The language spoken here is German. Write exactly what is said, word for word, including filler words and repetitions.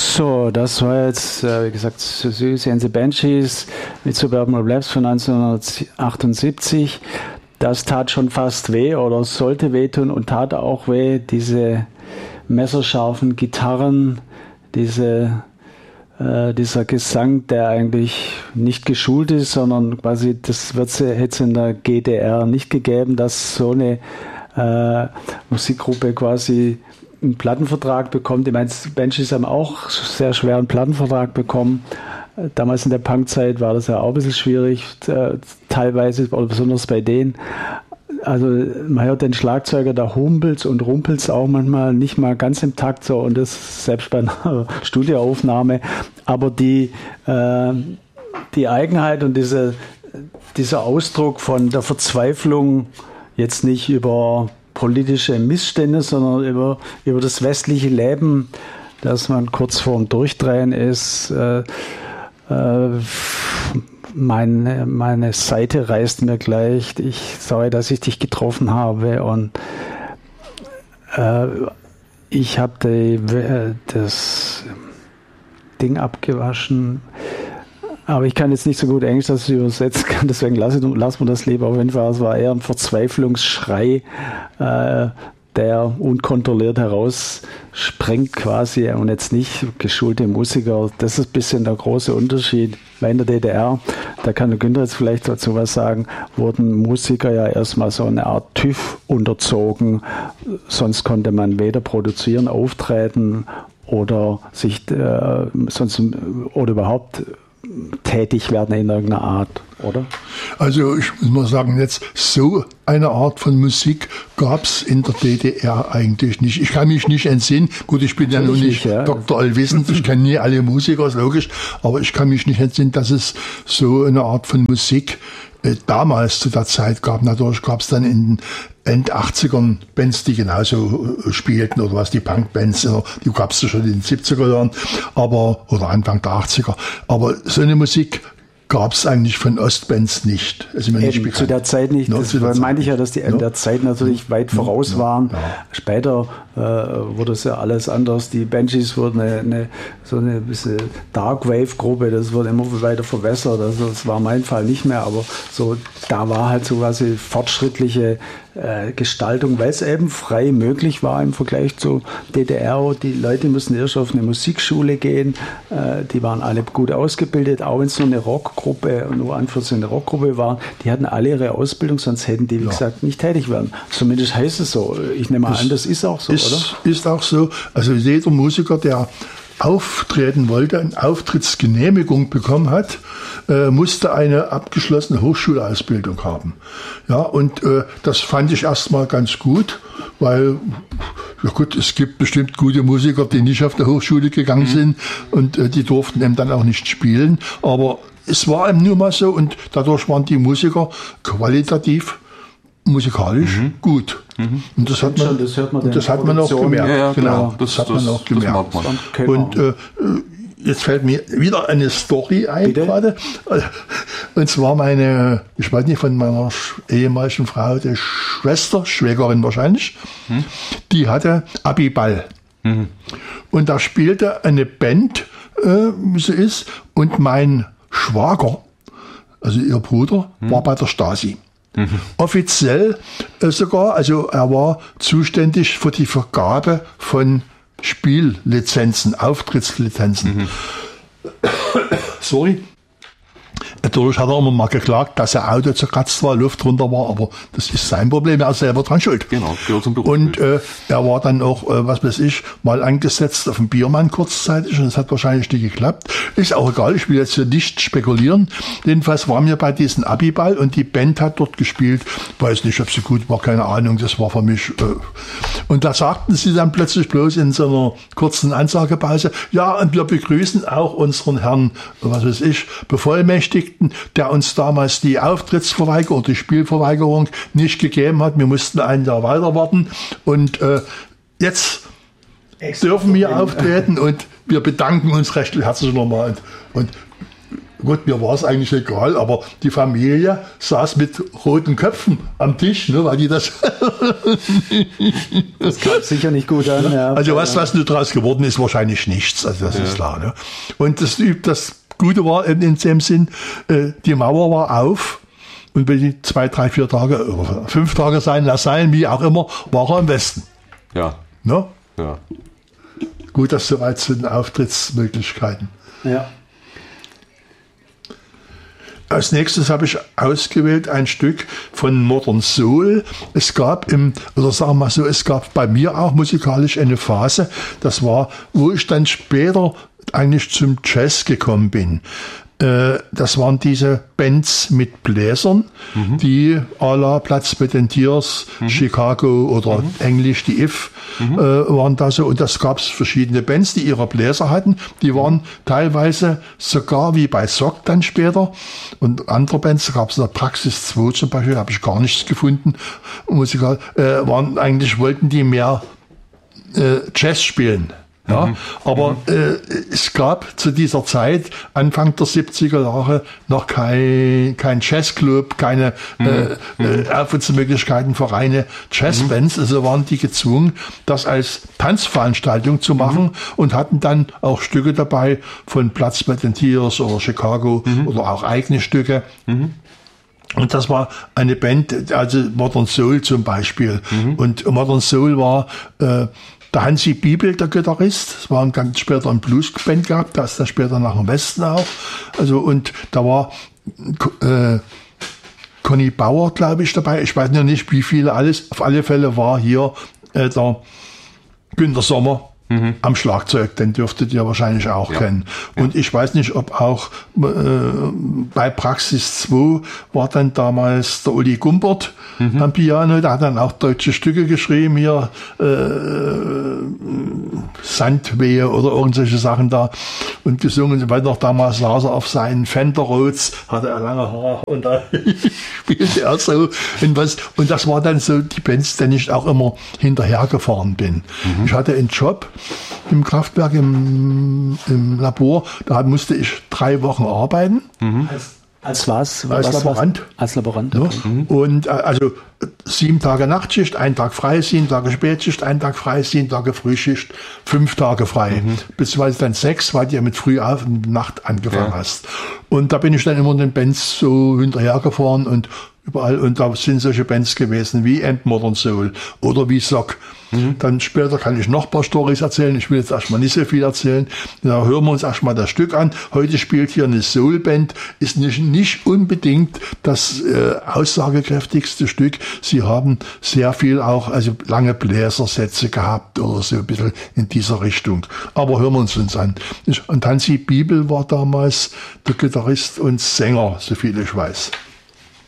So, das war jetzt, äh, wie gesagt, Siouxsie and the Banshees mit Suburban Blabs von neunzehnhundertachtundsiebzig. Das tat schon fast weh oder sollte wehtun und tat auch weh. Diese messerscharfen Gitarren, diese, äh, dieser Gesang, der eigentlich nicht geschult ist, sondern quasi, das hätte es in der G D R nicht gegeben, dass so eine äh, Musikgruppe quasi einen Plattenvertrag bekommt. Ich meine, Banshees haben auch sehr schwer einen Plattenvertrag bekommen. Damals in der Punkzeit war das ja auch ein bisschen schwierig, teilweise, oder besonders bei denen. Also man hört den Schlagzeuger, da humpelt's und rumpelt's auch manchmal nicht mal ganz im Takt so, und das selbst bei einer Studioaufnahme. Aber die, äh, die Eigenheit und diese, dieser Ausdruck von der Verzweiflung, jetzt nicht über politische Missstände, sondern über, über das westliche Leben, dass man kurz vorm Durchdrehen ist. Äh, äh, meine, meine Seite reißt mir gleich. Ich sage, dass ich dich getroffen habe, und äh, ich habe das Ding abgewaschen. Aber ich kann jetzt nicht so gut Englisch, dass ich übersetzen kann, deswegen lassen lass wir das lieber. Auf jeden Fall, es war eher ein Verzweiflungsschrei, äh, der unkontrolliert herausspringt quasi, und jetzt nicht geschulte Musiker. Das ist ein bisschen der große Unterschied. Weil in der D D R, da kann der Günther jetzt vielleicht dazu was sagen, wurden Musiker ja erstmal so eine Art TÜV unterzogen. Sonst konnte man weder produzieren, auftreten oder sich äh, sonst oder überhaupt tätig werden in irgendeiner Art, oder? Also ich muss mal sagen, jetzt so eine Art von Musik gab es in der D D R eigentlich nicht. Ich kann mich nicht entsinnen. Gut, ich bin ja nun nicht ja. Doktor Allwissend, ich kenne nie alle Musiker, ist logisch, aber ich kann mich nicht entsinnen, dass es so eine Art von Musik äh, damals zu der Zeit gab. Natürlich gab es dann in den End achtzigern Bands, die genauso äh, spielten, oder was, die Punkbands, ja, die gab es ja schon in den siebziger Jahren, aber, oder Anfang der achtziger. Aber so eine Musik gab es eigentlich von Ostbands nicht. Also mir Eben, nicht zu der Zeit nicht. No, das der meinte ich ja, dass die in no. der Zeit natürlich weit no. voraus no. waren. No. Später äh, wurde es ja alles anders. Die Banshees wurden eine, eine, so eine bisschen Darkwave-Gruppe, das wurde immer weiter verwässert. Also das war mein Fall nicht mehr, aber so, da war halt so quasi fortschrittliche äh, Gestaltung, weil es eben frei möglich war im Vergleich zu D D R. Die Leute mussten erst auf eine Musikschule gehen, äh, die waren alle gut ausgebildet, auch wenn es nur eine Rockgruppe, nur Anführungszeichen eine Rockgruppe war, die hatten alle ihre Ausbildung, sonst hätten die, wie ja. gesagt, nicht tätig werden. Zumindest heißt es so. Ich nehme mal an, das ist auch so, ist, oder? Ist auch so. Also jeder Musiker, der auftreten wollte, eine Auftrittsgenehmigung bekommen hat, äh, musste eine abgeschlossene Hochschulausbildung haben. Ja, und äh, das fand ich erstmal ganz gut, weil, ja gut, es gibt bestimmt gute Musiker, die nicht auf der Hochschule gegangen mhm. sind, und äh, die durften eben dann auch nicht spielen. Aber es war eben nur mal so, und dadurch waren die Musiker qualitativ musikalisch mhm. gut. Mhm. Und das hat man, schon, das hört man, und das hat man auch gemerkt. Ja, ja, genau, das, das hat das, man auch gemerkt. Man. Und äh, jetzt fällt mir wieder eine Story ein gerade. Und zwar meine, ich weiß nicht, von meiner ehemaligen Frau, der Schwester, Schwägerin wahrscheinlich, mhm. die hatte Abiball. Mhm. Und da spielte eine Band, äh, wie sie ist, und mein Schwager, also ihr Bruder, mhm. war bei der Stasi. Mhm. Offiziell äh, sogar, also er war zuständig für die Vergabe von Spiellizenzen, Auftrittslizenzen. Mhm. Sorry. Natürlich hat er immer mal geklagt, dass sein Auto zerkratzt war, Luft drunter war, aber das ist sein Problem, er ist selber dran schuld. Genau, gehört zum Beruf. Und äh, er war dann auch, äh, was weiß ich, mal angesetzt auf den Biermann kurzzeitig, und das hat wahrscheinlich nicht geklappt. Ist auch egal, ich will jetzt hier nicht spekulieren. Jedenfalls waren wir bei diesem Abiball, und die Band hat dort gespielt. Weiß nicht, ob sie gut war, keine Ahnung, das war für mich. Äh. Und da sagten sie dann plötzlich bloß in so einer kurzen Ansagepause, ja, und wir begrüßen auch unseren Herrn, was weiß ich, Bevollmächtigten, der uns damals die Auftrittsverweigerung oder die Spielverweigerung nicht gegeben hat. Wir mussten ein Jahr weiter warten, und äh, jetzt Extra dürfen wir auftreten, und wir bedanken uns recht herzlich nochmal. Und, und Gut, mir war es eigentlich egal, aber die Familie saß mit roten Köpfen am Tisch, ne, weil die das... Das kam sicher nicht gut an. Ja. Also was, was nur daraus geworden ist, wahrscheinlich nichts, also das ja. ist klar. Ne? Und das, das Gute war in, in dem Sinn, äh, die Mauer war auf und wenn die zwei, drei, vier Tage oder fünf Tage sein lassen, wie auch immer, war er im Westen. Ja. Ne? Ja. Gut, das soweit zu den Auftrittsmöglichkeiten. Ja. Als nächstes habe ich ausgewählt ein Stück von Modern Soul. Es gab im, oder sagen wir mal so, es gab bei mir auch musikalisch eine Phase, das war, wo ich dann später eigentlich zum Jazz gekommen bin. Das waren diese Bands mit Bläsern, mhm. die à la Platz mit den Tiers, mhm. Chicago oder mhm. Englisch, die If, mhm. äh, waren da so. Und das gab es verschiedene Bands, die ihre Bläser hatten. Die waren teilweise sogar wie bei Sock dann später. Und andere Bands, gab es in der Praxis zwei zum Beispiel, habe ich gar nichts gefunden. Musikal, äh, waren eigentlich, wollten die mehr äh, Jazz spielen. Ja, mhm. aber äh, es gab zu dieser Zeit, Anfang der siebziger Jahre, noch kein, kein Jazzclub, keine mhm. äh, äh, Auftrittsmöglichkeiten für reine Jazzbands. Mhm. Also waren die gezwungen, das als Tanzveranstaltung zu machen mhm. und hatten dann auch Stücke dabei von Platz mit den Tiers oder Chicago mhm. oder auch eigene Stücke. Mhm. Und das war eine Band, also Modern Soul zum Beispiel. Mhm. Und Modern Soul war äh, der Hansi Bibel, der Gitarrist, das war ein ganz später ein Bluesband gehabt, der ist dann später nach dem Westen auch. Also, und da war äh, Conny Bauer, glaube ich, dabei. Ich weiß noch nicht, wie viele alles. Auf alle Fälle war hier äh, der Günter Sommer mhm. am Schlagzeug, den dürftet ihr wahrscheinlich auch ja. kennen. Und ja. ich weiß nicht, ob auch äh, bei Praxis zwei war dann damals der Uli Gumbert mhm. am Piano, der hat dann auch deutsche Stücke geschrieben, hier äh, Sandwehe oder irgendwelche Sachen da und gesungen, weil noch damals saß er auf seinen Fender Rhodes, hatte er lange Haare und da spielte er so und was, und das war dann so die Bands, denen ich auch immer hinterhergefahren bin. Mhm. Ich hatte einen Job im Kraftwerk, im, im Labor, da musste ich drei Wochen arbeiten. Mhm. Als, als was? Als was, Laborant. Was? Als Laborant, okay. Ja. Mhm. Und äh, also sieben Tage Nachtschicht, ein Tag frei, sieben Tage Spätschicht, ein Tag frei, sieben Tage Frühschicht, fünf Tage frei. Mhm. Beziehungsweise dann sechs, weil du ja mit früh auf und Nacht angefangen ja. hast. Und da bin ich dann immer in den Bands so hinterhergefahren und überall, und da sind solche Bands gewesen wie End Modern Soul oder wie Sock. Mhm. Dann später kann ich noch ein paar Storys erzählen. Ich will jetzt erstmal nicht so viel erzählen. Da hören wir uns erstmal das Stück an. Heute spielt hier eine Soulband. Ist nicht, nicht unbedingt das äh, aussagekräftigste Stück. Sie haben sehr viel auch, also lange Bläsersätze gehabt oder so ein bisschen in dieser Richtung. Aber hören wir uns uns an. Und Hansi Bibel war damals der Gitarrist und Sänger, so viel ich weiß.